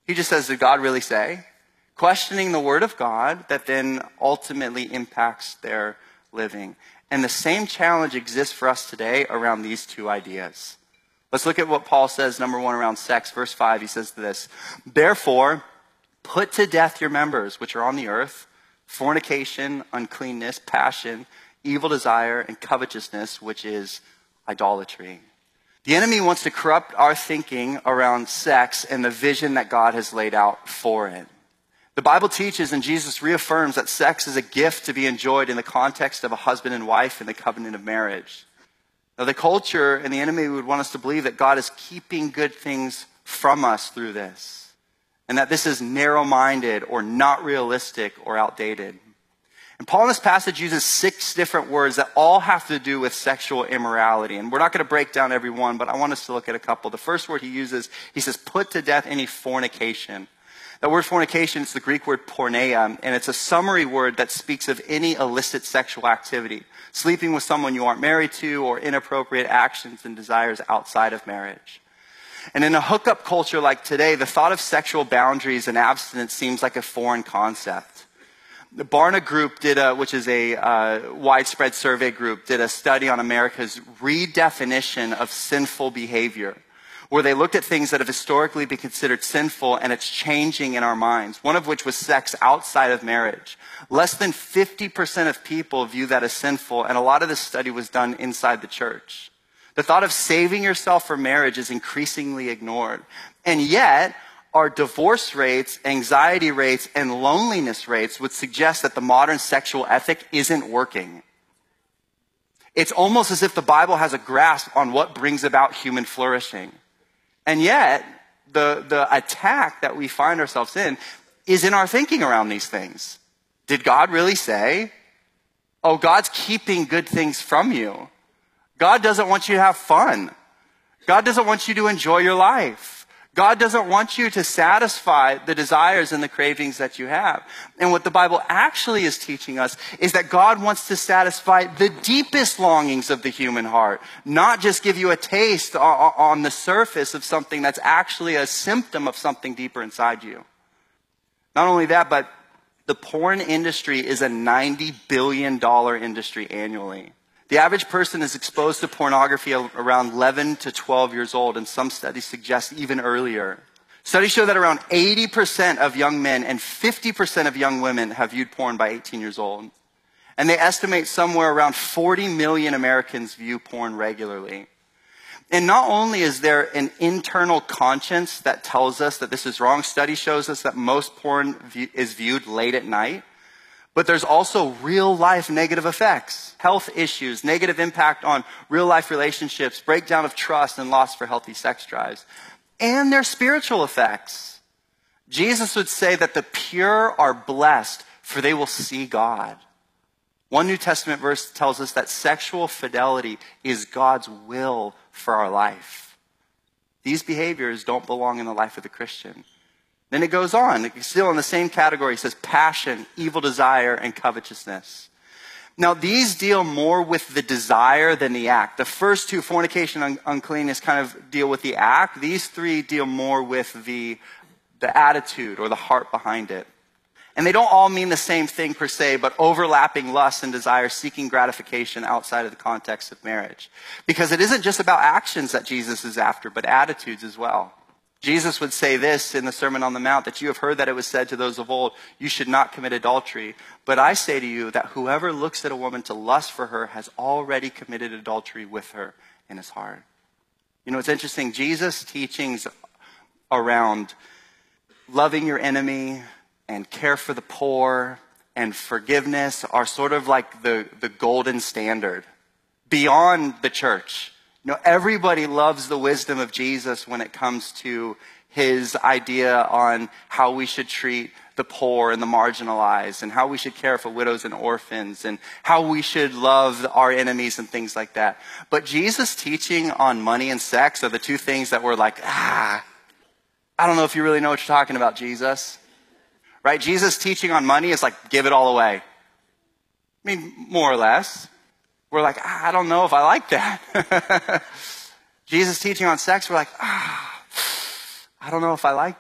He just says, did God really say? Questioning the word of God that then ultimately impacts their living. And the same challenge exists for us today around these two ideas. Let's look at what Paul says, number one, around sex. Verse 5, he says this, therefore, put to death your members, which are on the earth, fornication, uncleanness, passion, evil desire, and covetousness, which is idolatry. The enemy wants to corrupt our thinking around sex and the vision that God has laid out for it. The Bible teaches and Jesus reaffirms that sex is a gift to be enjoyed in the context of a husband and wife in the covenant of marriage. Now, the culture and the enemy would want us to believe that God is keeping good things from us through this, and that this is narrow-minded or not realistic or outdated. And Paul in this passage uses 6 different words that all have to do with sexual immorality. And we're not going to break down every one, but I want us to look at a couple. The first word he uses, he says, put to death any fornication. That word fornication is the Greek word porneia, and it's a summary word that speaks of any illicit sexual activity. Sleeping with someone you aren't married to, or inappropriate actions and desires outside of marriage. And in a hookup culture like today, the thought of sexual boundaries and abstinence seems like a foreign concept. The Barna Group which is a widespread survey group, did a study on America's redefinition of sinful behavior, where they looked at things that have historically been considered sinful, and it's changing in our minds. One of which was sex outside of marriage. Less than 50% of people view that as sinful, and a lot of this study was done inside the church. The thought of saving yourself for marriage is increasingly ignored. And yet, our divorce rates, anxiety rates, and loneliness rates would suggest that the modern sexual ethic isn't working. It's almost as if the Bible has a grasp on what brings about human flourishing. And yet, the attack that we find ourselves in is in our thinking around these things. Did God really say? Oh, God's keeping good things from you. God doesn't want you to have fun. God doesn't want you to enjoy your life. God doesn't want you to satisfy the desires and the cravings that you have. And what the Bible actually is teaching us is that God wants to satisfy the deepest longings of the human heart, not just give you a taste on the surface of something that's actually a symptom of something deeper inside you. Not only that, but the porn industry is a $90 billion industry annually. The average person is exposed to pornography around 11 to 12 years old, and some studies suggest even earlier. Studies show that around 80% of young men and 50% of young women have viewed porn by 18 years old. And they estimate somewhere around 40 million Americans view porn regularly. And not only is there an internal conscience that tells us that this is wrong, study shows us that most porn is viewed late at night. But there's also real life negative effects, health issues, negative impact on real life relationships, breakdown of trust, and loss for healthy sex drives. And there's spiritual effects. Jesus would say that the pure are blessed, for they will see God. One New Testament verse tells us that sexual fidelity is God's will for our life. These behaviors don't belong in the life of the Christian. Then it goes on, still in the same category. It says passion, evil desire, and covetousness. Now, these deal more with the desire than the act. The first two, fornication and uncleanness, kind of deal with the act. These three deal more with the attitude or the heart behind it. And they don't all mean the same thing per se, but overlapping lust and desire, seeking gratification outside of the context of marriage. Because it isn't just about actions that Jesus is after, but attitudes as well. Jesus would say this in the Sermon on the Mount, that you have heard that it was said to those of old, you should not commit adultery. But I say to you that whoever looks at a woman to lust for her has already committed adultery with her in his heart. You know, it's interesting. Jesus' teachings around loving your enemy and care for the poor and forgiveness are sort of like the golden standard beyond the church. You know, everybody loves the wisdom of Jesus when it comes to his idea on how we should treat the poor and the marginalized, and how we should care for widows and orphans, and how we should love our enemies and things like that. But Jesus' teaching on money and sex are the two things that we're like, I don't know if you really know what you're talking about, Jesus. Right? Jesus' teaching on money is like, give it all away. I mean, more or less. We're like, I don't know if I like that. Jesus' teaching on sex, we're like, I don't know if I like